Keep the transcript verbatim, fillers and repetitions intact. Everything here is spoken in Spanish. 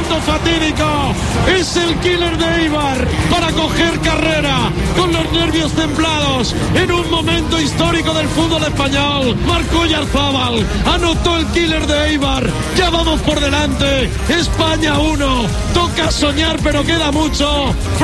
segundo fatídico. Es el killer de Eibar para coger carrera con los nervios templados en un momento histórico del fútbol español. Marcó Oyarzábal, anotó el killer de Eibar. Ya vamos por delante. España uno. Toca soñar, pero queda mucho.